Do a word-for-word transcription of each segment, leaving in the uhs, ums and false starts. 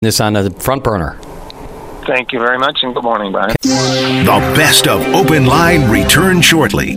this on the front burner. Thank you very much, and good morning, Brian. The best of Open Line returns shortly.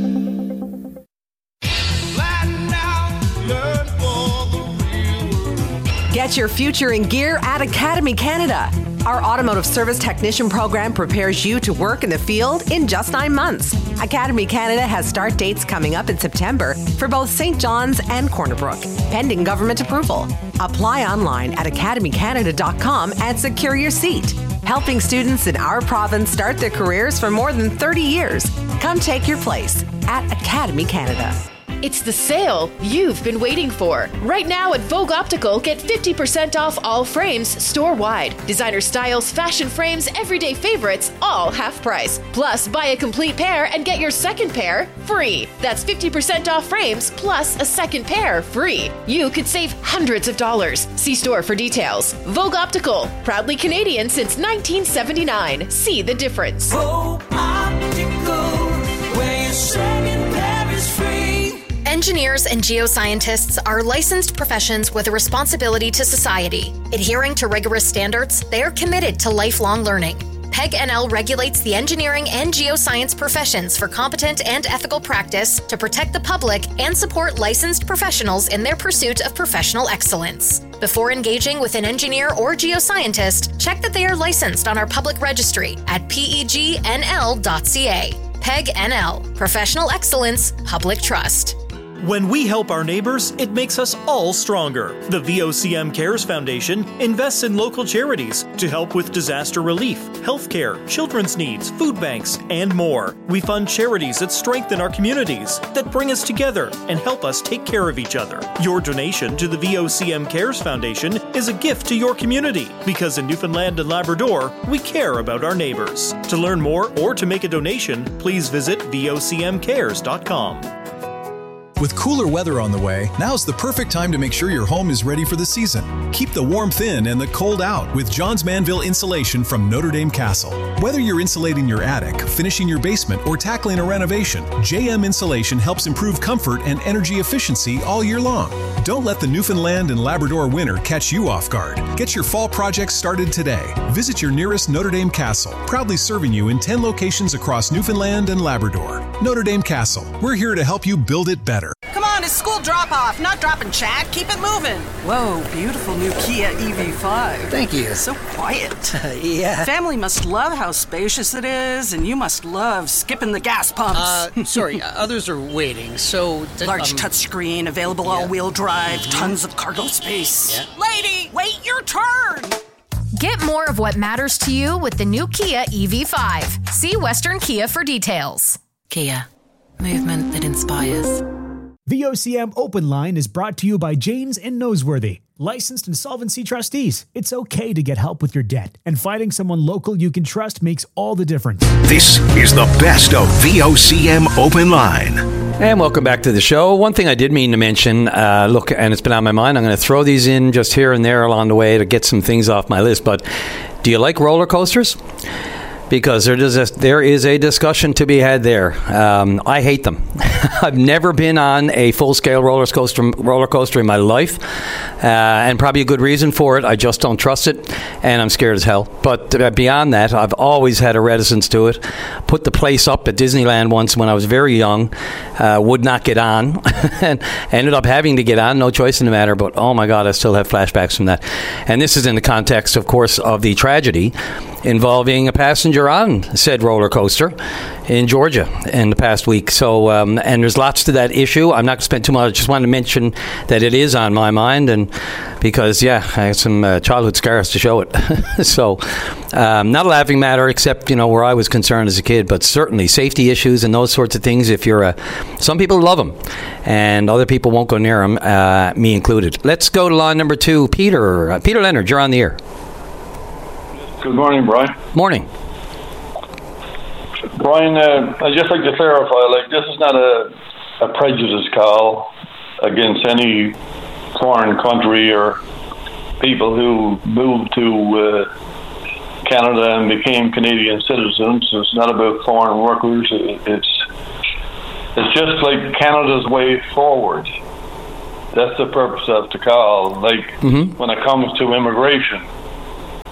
Get your future in gear at Academy Canada. Our automotive service technician program prepares you to work in the field in just nine months. Academy Canada has start dates coming up in September for both Saint John's and Corner Brook, pending government approval. Apply online at academy canada dot com and secure your seat. Helping students in our province start their careers for more than thirty years. Come take your place at Academy Canada. It's the sale you've been waiting for. Right now at Vogue Optical, get fifty percent off all frames store-wide. Designer styles, fashion frames, everyday favorites, all half price. Plus, buy a complete pair and get your second pair free. That's fifty percent off frames plus a second pair free. You could save hundreds of dollars. See store for details. Vogue Optical, proudly Canadian since nineteen seventy-nine. See the difference. Vogue Optical, where your second pair is free. Engineers and geoscientists are licensed professions with a responsibility to society. Adhering to rigorous standards, they are committed to lifelong learning. P E G N L regulates the engineering and geoscience professions for competent and ethical practice to protect the public and support licensed professionals in their pursuit of professional excellence. Before engaging with an engineer or geoscientist, check that they are licensed on our public registry at P E G N L dot C A. P E G N L, Professional Excellence, Public Trust. When we help our neighbors, it makes us all stronger. The V O C M Cares Foundation invests in local charities to help with disaster relief, healthcare, children's needs, food banks, and more. We fund charities that strengthen our communities, that bring us together and help us take care of each other. Your donation to the V O C M Cares Foundation is a gift to your community, because in Newfoundland and Labrador, we care about our neighbors. To learn more or to make a donation, please visit V O C M cares dot com. With cooler weather on the way, now's the perfect time to make sure your home is ready for the season. Keep the warmth in and the cold out with Johns Manville Insulation from Notre Dame Castle. Whether you're insulating your attic, finishing your basement, or tackling a renovation, J M Insulation helps improve comfort and energy efficiency all year long. Don't let the Newfoundland and Labrador winter catch you off guard. Get your fall projects started today. Visit your nearest Notre Dame Castle, proudly serving you in ten locations across Newfoundland and Labrador. Notre Dame Castle, we're here to help you build it better. Come on, it's school drop-off, not dropping chat. Keep it moving. Whoa, beautiful new Kia E V five. Thank you. So quiet. Uh, yeah. Family must love how spacious it is, and you must love skipping the gas pumps. Uh, sorry, others are waiting, so... Th- Large um, touchscreen, available yeah. all-wheel drive, mm-hmm. tons of cargo space. Yeah. Lady, wait your turn! Get more of what matters to you with the new Kia E V five. See Western Kia for details. Kia. Movement that inspires. V O C M Open Line is brought to you by Janes and Noseworthy, licensed insolvency trustees. It's okay to get help with your debt, and finding someone local you can trust makes all the difference. This is the best of V O C M Open Line. And welcome back to the show. One thing I did mean to mention, uh, look, and it's been on my mind, I'm going to throw these in just here and there along the way to get some things off my list, but do you like roller coasters? Because there is, a, there is a discussion to be had there. Um, I hate them. I've never been on a full-scale roller coaster, roller coaster in my life, uh, and probably a good reason for it. I just don't trust it, and I'm scared as hell. But uh, beyond that, I've always had a reticence to it. Put the place up at Disneyland once when I was very young, uh, would not get on, and ended up having to get on, no choice in the matter, but oh my God, I still have flashbacks from that. And this is in the context, of course, of the tragedy involving a passenger on said roller coaster in Georgia in the past week. So, um, and there's lots to that issue. I'm not going to spend too much. I just wanted to mention that it is on my mind, and because, yeah, I have some uh, childhood scars to show it. So, um, not a laughing matter, except, you know, where I was concerned as a kid, but certainly safety issues and those sorts of things. If you're a, some people love them, and other people won't go near them, uh, me included. Let's go to line number two. Peter, uh, Peter Leonard, you're on the air. Good morning, Brian. Morning. Brian, uh, I'd just like to clarify, like, this is not a, a prejudice call against any foreign country or people who moved to uh, Canada and became Canadian citizens. It's not about foreign workers. It's it's just like Canada's way forward. That's the purpose of the call. Like, mm-hmm. when it comes to immigration,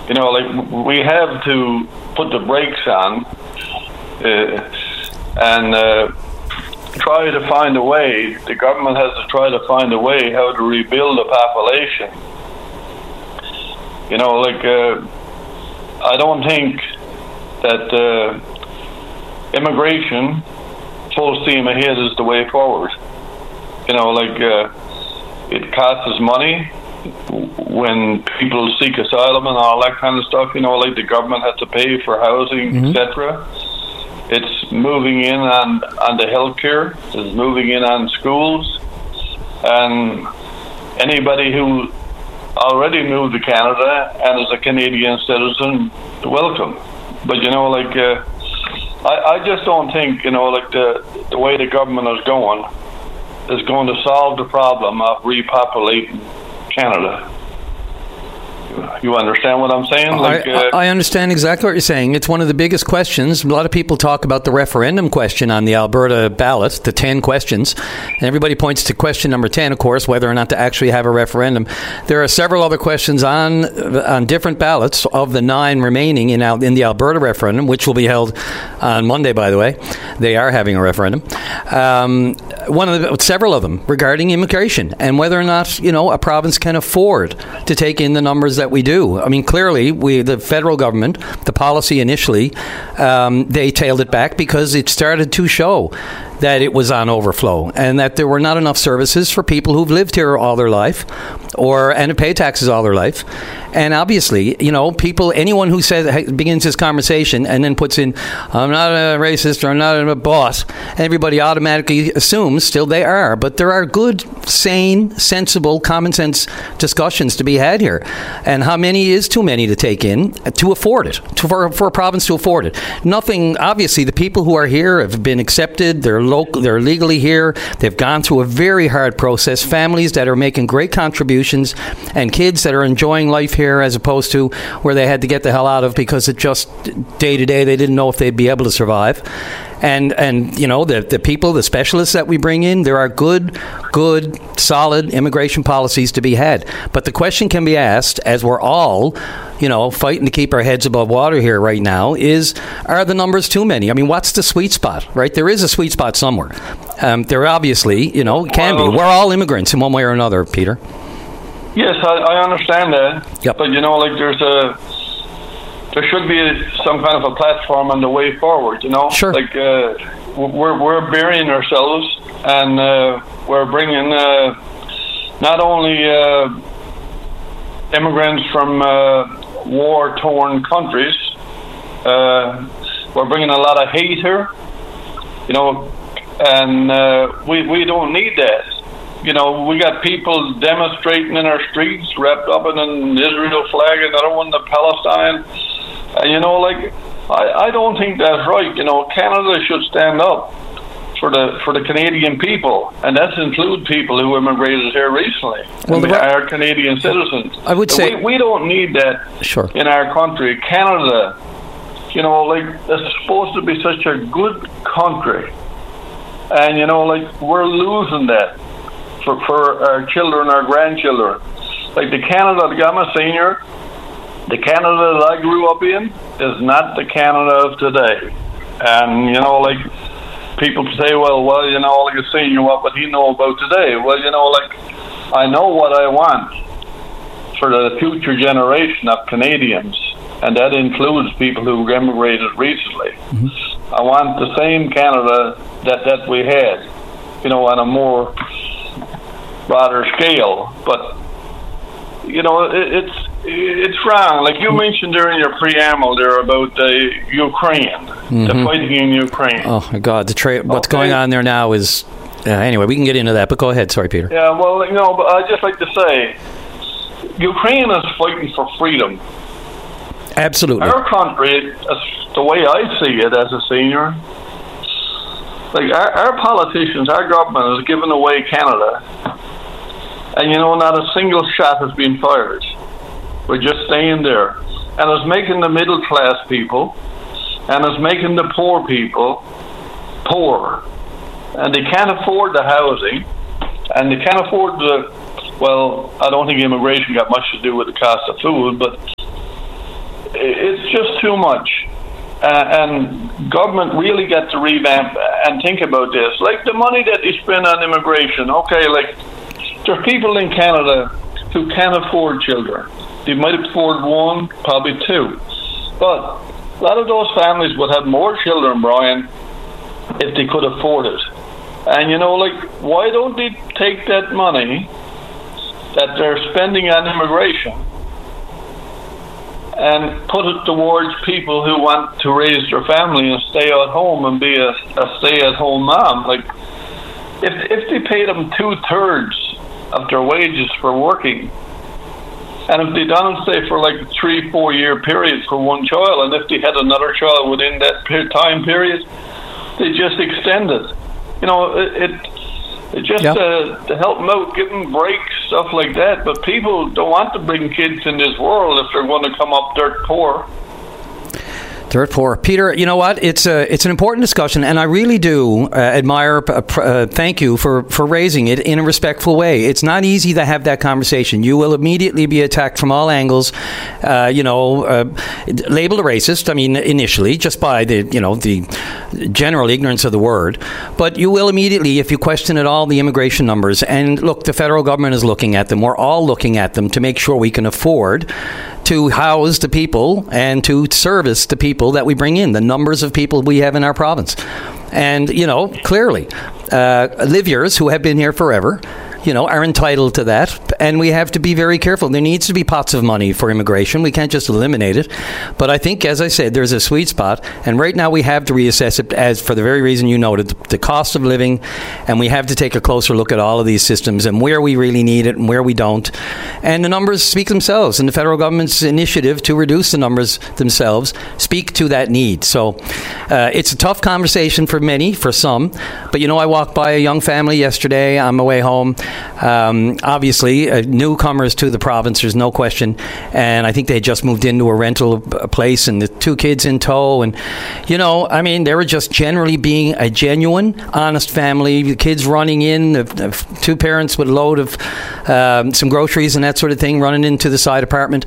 You know, like we have to put the brakes on uh, and uh, try to find a way. The government has to try to find a way how to rebuild the population. You know, like uh, I don't think that uh, immigration, full steam ahead, is the way forward. You know, like uh, it costs us money when people seek asylum and all that kind of stuff. You know, like the government has to pay for housing, mm-hmm. et cetera. It's moving in on on the healthcare. It's moving in on schools, and anybody who already moved to Canada and is a Canadian citizen, welcome. But you know, like uh, I, I just don't think, you know, like the the way the government is going is going to solve the problem of repopulating Canada. You understand what I'm saying? Like, I, uh, I understand exactly what you're saying. It's one of the biggest questions. A lot of people talk about the referendum question on the Alberta ballot, the ten questions. And everybody points to question number ten, of course, whether or not to actually have a referendum. There are several other questions on on different ballots of the nine remaining in, in the Alberta referendum, which will be held on Monday, by the way. They are having a referendum. Um, one of the, several of them regarding immigration and whether or not, you know, a province can afford to take in the numbers that we do. I mean, clearly, we, the federal government, the policy initially, um, they tailed it back because it started to show that it was on overflow and that there were not enough services for people who've lived here all their life or and have paid taxes all their life. And obviously, you know, people, anyone who says begins this conversation and then puts in, I'm not a racist or I'm not a boss, everybody automatically assumes, still they are, but there are good, sane, sensible, common sense discussions to be had here. And how many is too many to take in to afford it, to, for, for a province to afford it? Nothing, obviously, the people who are here have been accepted, they're local, they're legally here, they've gone through a very hard process, families that are making great contributions, and kids that are enjoying life here as opposed to where they had to get the hell out of because it just day to day they didn't know if they'd be able to survive. And, and you know, the, the people, the specialists that we bring in, there are good, good, solid immigration policies to be had. But the question can be asked, as we're all, you know, fighting to keep our heads above water here right now, is, are the numbers too many? I mean, what's the sweet spot, right? There is a sweet spot somewhere. Um, there obviously, you know, can well, be. We're all immigrants in one way or another, Peter. Yes, I, I understand that. Yep. But, you know, like there's a... There should be some kind of a platform on the way forward, you know? Sure. Like, uh, we're, we're burying ourselves, and uh, we're bringing uh, not only uh, immigrants from uh, war-torn countries, uh, we're bringing a lot of hate here, you know, and uh, we, we don't need that. You know, we got people demonstrating in our streets, wrapped up in an Israel flag, another one, the Palestine. And, you know, like, I, I don't think that's right. You know, Canada should stand up for the for the Canadian people, and that includes people who immigrated here recently. Well, and the, are Canadian citizens. I would so say... We, we don't need that sure. in our country. Canada, you know, like, it's supposed to be such a good country. And, you know, like, we're losing that for, for our children, our grandchildren. Like, the Canada, I'm a senior... The Canada that I grew up in is not the Canada of today. And, you know, like, people say, well, well, you know, like a senior, what would he know about today? Well, you know, like, I know what I want for the future generation of Canadians, and that includes people who emigrated recently. Mm-hmm. I want the same Canada that, that we had, you know, on a more broader scale. But, you know, it, it's it's wrong. Like you mentioned during your preamble there about uh, Ukraine, mm-hmm. the fighting in Ukraine. Oh, my God. The tra- what's okay. going on there now is... Uh, anyway, we can get into that, but go ahead. Sorry, Peter. Yeah, well, you know, but I'd just like to say, Ukraine is fighting for freedom. Absolutely. Our country, the way I see it as a senior, like our, our politicians, our government has given away Canada. And, you know, not a single shot has been fired. We're just staying there. And it's making the middle-class people, and it's making the poor people poor. And they can't afford the housing, and they can't afford the, well, I don't think immigration got much to do with the cost of food, but it's just too much. Uh, and government really got to revamp and think about this. Like the money that they spend on immigration, okay, like there are people in Canada who can't afford children. They might afford one, probably two. But a lot of those families would have more children, Brian, if they could afford it. And, you know, like, why don't they take that money that they're spending on immigration and put it towards people who want to raise their family and stay at home and be a, a stay-at-home mom? Like, if if they pay them two-thirds of their wages for working, and if they done it, say, for like a three, four-year period for one child, and if they had another child within that time period, they just extend it. You know, it, it, it just yep. uh, to help them out, give them breaks, stuff like that. But people don't want to bring kids in this world if they're going to come up dirt poor. Dirt poor. Peter, you know what? It's a, it's an important discussion, and I really do uh, admire, uh, uh, thank you for, for raising it in a respectful way. It's not easy to have that conversation. You will immediately be attacked from all angles, uh, you know, uh, labeled a racist, I mean, initially, just by the, you know, the general ignorance of the word. But you will immediately, if you question at all the immigration numbers, and look, the federal government is looking at them, we're all looking at them to make sure we can afford to house the people and to service the people that we bring in, the numbers of people we have in our province. And, you know, clearly, uh, Livyers who have been here forever, you know, are entitled to that. And we have to be very careful. There needs to be pots of money for immigration. We can't just eliminate it. But I think, as I said, there's a sweet spot. And right now we have to reassess it as for the very reason you noted, the, the cost of living. And we have to take a closer look at all of these systems and where we really need it and where we don't. And the numbers speak themselves. And the federal government's initiative to reduce the numbers themselves speak to that need. So uh, it's a tough conversation for many, for some. But, you know, I walked by a young family yesterday on my way home. Um, obviously, uh, newcomers to the province, there's no question. And I think they had just moved into a rental place and the two kids in tow. And, you know, I mean, they were just generally being a genuine, honest family. The kids running in, the, the two parents with a load of um, some groceries and that sort of thing, running into the side apartment.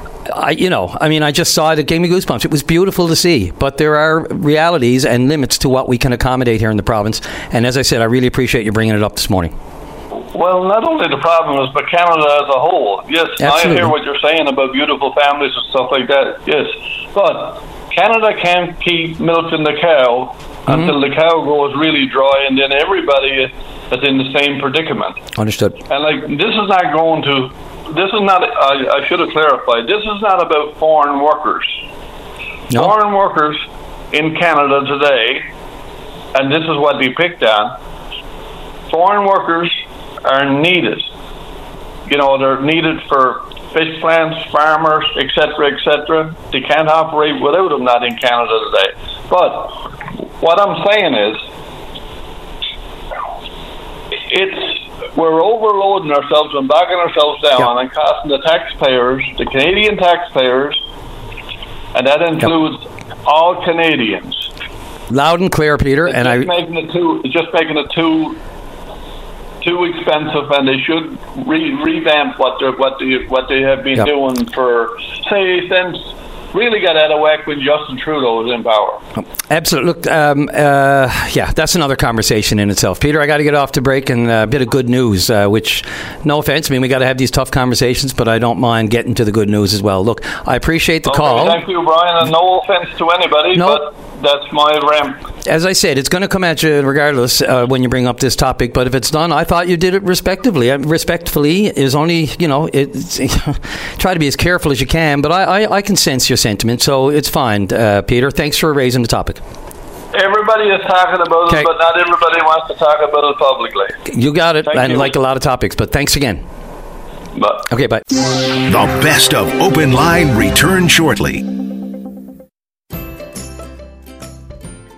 I, you know, I mean, I just saw it. It gave me goosebumps. It was beautiful to see. But there are realities and limits to what we can accommodate here in the province. And as I said, I really appreciate you bringing it up this morning. Well, not only the province, but Canada as a whole. Yes, Absolutely. I hear what you're saying about beautiful families and stuff like that. Yes, but Canada can't keep milking the cow mm-hmm. until the cow goes really dry, and then everybody is in the same predicament. Understood. And like, this is not going to. This is not. I, I should have clarified. This is not about foreign workers. No. Foreign workers in Canada today, and this is what they picked on. Foreign workers are needed. You know, they're needed for fish plants, farmers, et cetera, et cetera. They can't operate without them, not in Canada today. But what I'm saying is, it's we're overloading ourselves and backing ourselves down yep. and costing the taxpayers, the Canadian taxpayers, and that includes yep. all Canadians. Loud and clear, Peter. It's and just I making it too. It's just making it too. Too expensive, and they should re- revamp what they what they what they have been yep. doing for say since really got out of whack when Justin Trudeau was in power. Absolutely. Look, um, uh, yeah, that's another conversation in itself. Peter, I got to get off to break, and a bit of good news, uh, which, no offense, I mean, we got to have these tough conversations, but I don't mind getting to the good news as well. Look, I appreciate the okay, call. Thank you, Brian, and no offense to anybody, no. but that's my rant. As I said, it's going to come at you regardless uh, when you bring up this topic, but if it's done, I thought you did it respectively. Uh, respectfully is only, you know, it's, try to be as careful as you can, but I, I, I can sense your sentiment, so it's fine, uh, Peter. Thanks for raising the topic. Everybody is talking about okay. it, but not everybody wants to talk about it publicly. You got it, Thank and you. like a lot of topics, but thanks again. Bye. Okay, bye. The best of Open Line returns shortly. I'm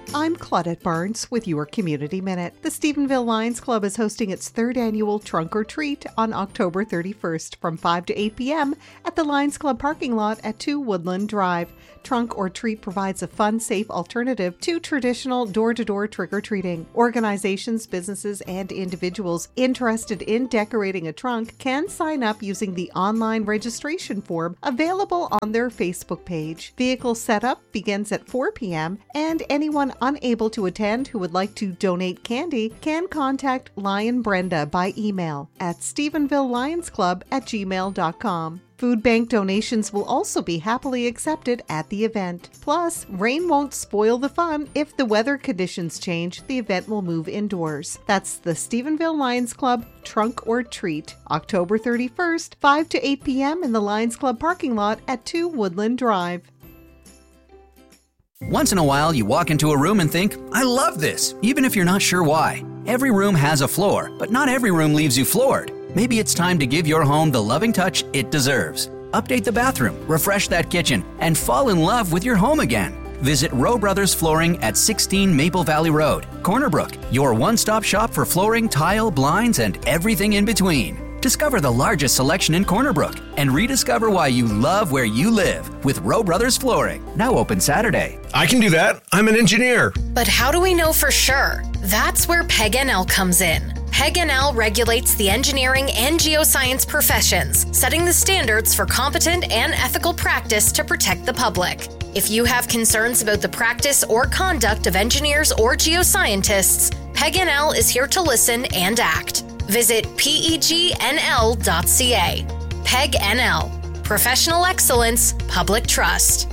Claudette Barnes with your Community Minute. The Stephenville Lions Club is hosting its third annual Trunk or Treat on October thirty-first from five to eight p.m. at the Lions Club parking lot at two Woodland Drive. Trunk or Treat provides a fun, safe alternative to traditional door-to-door trick-or-treating. Organizations, businesses, and individuals interested in decorating a trunk can sign up using the online registration form available on their Facebook page. Vehicle setup begins at four p.m., and anyone unable to attend who would like to donate candy can contact Lion Brenda by email at stephenville lions club at gmail dot com. Food bank donations will also be happily accepted at the event. Plus, rain won't spoil the fun. If the weather conditions change, the event will move indoors. That's the Stephenville Lions Club Trunk or Treat, October thirty-first, five to eight p.m. in the Lions Club parking lot at two Woodland Drive. Once in a while, you walk into a room and think, I love this, even if you're not sure why. Every room has a floor, but not every room leaves you floored. Maybe it's time to give your home the loving touch it deserves. Update the bathroom, refresh that kitchen, and fall in love with your home again. Visit Rowe Brothers Flooring at sixteen Maple Valley Road, Corner Brook, your one-stop shop for flooring, tile, blinds, and everything in between. Discover the largest selection in Corner Brook and rediscover why you love where you live with Rowe Brothers Flooring. Now open Saturday. I can do that. I'm an engineer. But how do we know for sure? That's where P E G N L comes in. P E G N L regulates the engineering and geoscience professions, setting the standards for competent and ethical practice to protect the public. If you have concerns about the practice or conduct of engineers or geoscientists, P E G N L is here to listen and act. Visit P E G N L dot C A. P E G N L. Professional excellence, public trust.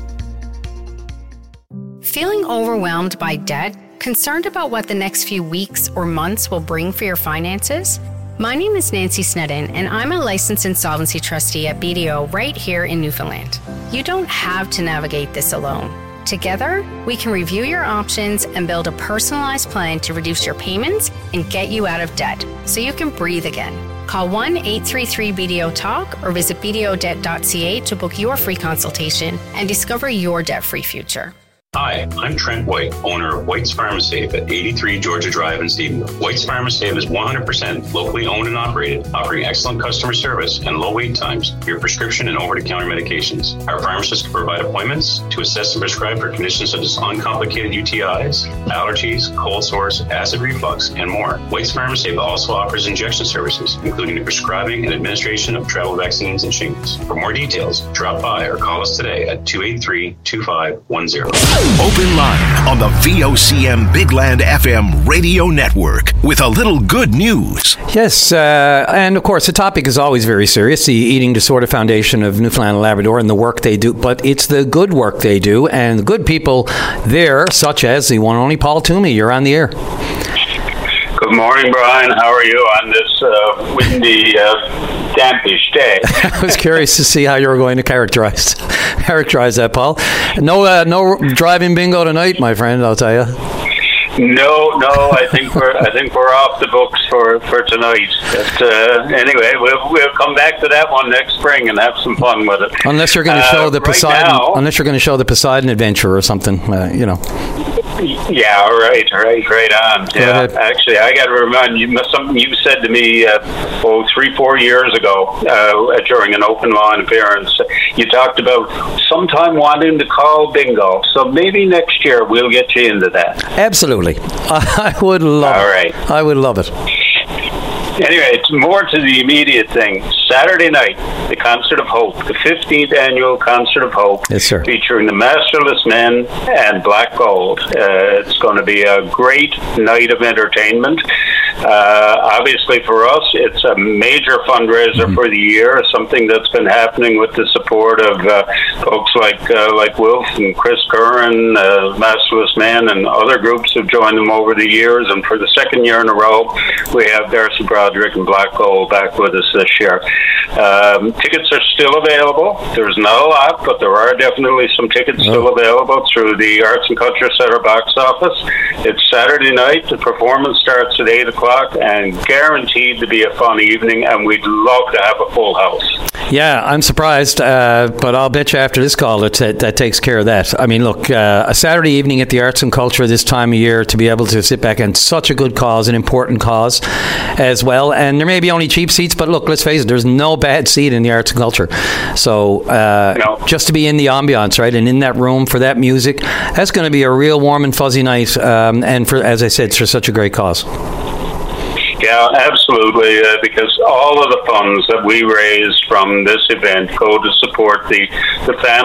Feeling overwhelmed by debt? Concerned about what the next few weeks or months will bring for your finances? My name is Nancy Snedden, and I'm a licensed insolvency trustee at B D O right here in Newfoundland. You don't have to navigate this alone. Together, we can review your options and build a personalized plan to reduce your payments and get you out of debt so you can breathe again. Call one eight three three B D O talk or visit b d o debt dot c a to book your free consultation and discover your debt-free future. Hi, I'm Trent White, owner of White's Pharmasafe at eighty-three Georgia Drive in Stephenville. White's Pharmasafe is one hundred percent locally owned and operated, offering excellent customer service and low wait times for your prescription and over-the-counter medications. Our pharmacists can provide appointments to assess and prescribe for conditions such as uncomplicated U T Is, allergies, cold sores, acid reflux, and more. White's Pharmasafe also offers injection services, including the prescribing and administration of travel vaccines and shingles. For more details, drop by or call us today at two eight three, two five one zero. Open Line on the V O C M Big Land F M radio network with a little good news. Yes, uh, and of course the topic is always very serious, the Eating Disorder Foundation of Newfoundland and Labrador and the work they do, but it's the good work they do and the good people there, such as the one and only Paul Toomey. You're on the air. Good morning, Brian. How are you on this uh, windy, uh, dampish day? I was curious to see how you were going to characterize characterize that, Paul. No, uh, no driving bingo tonight, my friend. I'll tell you. No, no. I think we're I think we're off the books for, for tonight. But uh, anyway, we'll we'll come back to that one next spring and have some fun with it. Unless you're going to show uh, the right Poseidon, now, unless you're going to show the Poseidon Adventure or something, uh, you know. Yeah, right, right, right on. Go yeah, ahead. Actually, I got to remind you something you said to me, uh, oh, three, four years ago uh, during an open line appearance. You talked about sometime wanting to call bingo, so maybe next year we'll get you into that. Absolutely, I would love. All right, it. I would love it. Anyway, it's more to the immediate thing. Saturday night, the Concert of Hope, the fifteenth annual Concert of Hope, yes, sir. Featuring the Masterless Men and Black Gold. Uh, it's going to be a great night of entertainment. Uh, obviously, for us, it's a major fundraiser mm-hmm. for the year, something that's been happening with the support of uh, folks like uh, like Wilf and Chris Curran, uh, Masterless Men, and other groups have joined them over the years. And for the second year in a row, we have Darcy Broad Roderick and Black Gold back with us this year. Um, tickets are still available. There's not a lot, but there are definitely some tickets oh. still available through the Arts and Culture Centre box office. It's Saturday night. The performance starts at eight o'clock and guaranteed to be a fun evening, and we'd love to have a full house. Yeah, I'm surprised, uh, but I'll bet you after this call that, that, that takes care of that. I mean, look, uh, a Saturday evening at the Arts and Culture this time of year to be able to sit back, and such a good cause, an important cause as well. And there may be only cheap seats, but look, let's face it, there's no bad seat in the Arts and Culture. So uh, no. just to be in the ambiance, right, and in that room for that music, that's going to be a real warm and fuzzy night. Um, and for, as I said, it's for such a great cause. Yeah, absolutely, uh, because all of the funds that we raise from this event go to support the, the fan